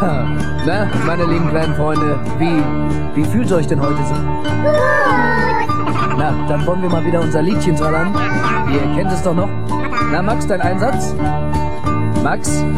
Na, meine lieben kleinen Freunde, wie fühlt ihr euch denn heute so? Gut. Na, dann wollen wir mal wieder unser Liedchen trällern. Ihr kennt es doch noch. Na, Max, dein Einsatz? Max?